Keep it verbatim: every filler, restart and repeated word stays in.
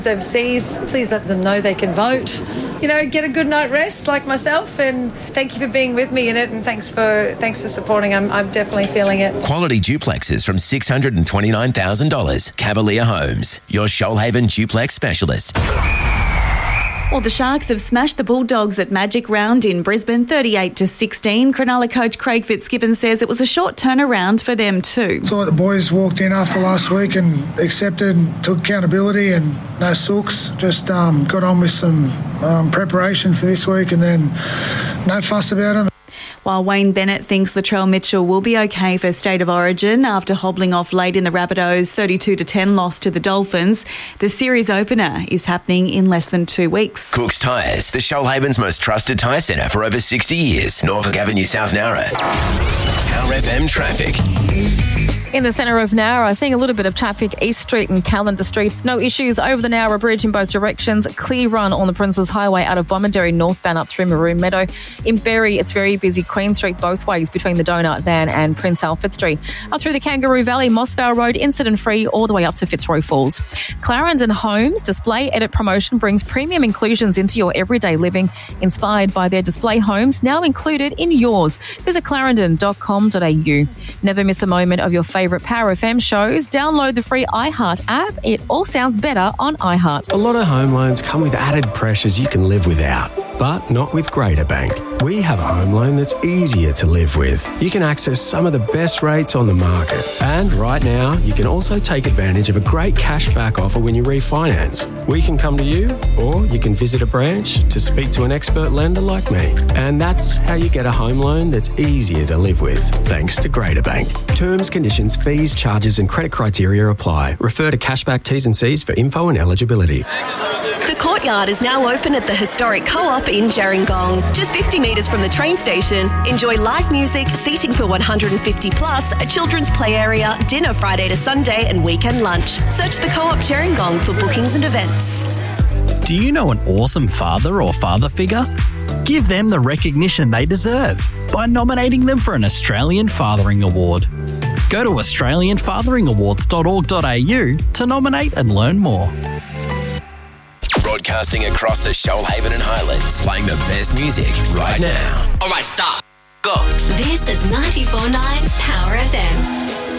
overseas, please let them know they can vote. You know, get a good night rest like myself, and thank you for being with me in it, and thanks for thanks for supporting. I'm I'm definitely feeling it. Quality duplexes from six hundred twenty-nine thousand dollars. Cavalier Homes, your Shoalhaven duplex specialist. Well, the Sharks have smashed the Bulldogs at Magic Round in Brisbane, thirty-eight to sixteen. Cronulla coach Craig Fitzgibbon says it was a short turnaround for them too. So the boys walked in after last week and accepted and took accountability and no sooks. Just um, got on with some um, preparation for this week and then no fuss about them. While Wayne Bennett thinks Latrell Mitchell will be okay for State of Origin after hobbling off late in the Rabbitohs' thirty-two to ten loss to the Dolphins, the series opener is happening in less than two weeks. Cook's Tyres, the Shoalhaven's most trusted tyre centre for over sixty years. Norfolk Avenue, South Nowra. Power F M traffic. In the centre of Nowra, seeing a little bit of traffic, East Street and Calendar Street. No issues over the Nowra Bridge in both directions. Clear run on the Princes Highway out of Bomaderry northbound up through Maroon Meadow. In Berry, it's very busy. Queen Street both ways between the Donut Van and Prince Alfred Street. Up through the Kangaroo Valley, Mossvale Road, incident-free all the way up to Fitzroy Falls. Clarendon Homes Display Edit Promotion brings premium inclusions into your everyday living, inspired by their display homes, now included in yours. Visit clarendon dot com dot a u. Never miss a moment of your favourite favourite Power F M shows. Download the free iHeart app. It all sounds better on iHeart. A lot of home loans come with added pressures you can live without, but not with Greater Bank. We have a home loan that's easier to live with. You can access some of the best rates on the market. And right now, you can also take advantage of a great cashback offer when you refinance. We can come to you, or you can visit a branch to speak to an expert lender like me. And that's how you get a home loan that's easier to live with, thanks to Greater Bank. Terms, conditions, fees, charges and credit criteria apply. Refer to cashback T's and C's for info and eligibility. The Courtyard is now open at the historic Co-op in Gerringong. Just fifty metres from the train station. Enjoy live music, seating for one hundred fifty plus, a children's play area, dinner Friday to Sunday and weekend lunch. Search the Co-op Gerringong for bookings and events. Do you know an awesome father or father figure? Give them the recognition they deserve by nominating them for an Australian Fathering Award. Go to australian fathering awards dot org dot a u to nominate and learn more. Broadcasting across the Shoalhaven and Highlands, playing the best music right now. All right, stop. Go. This is ninety-four point nine Power F M.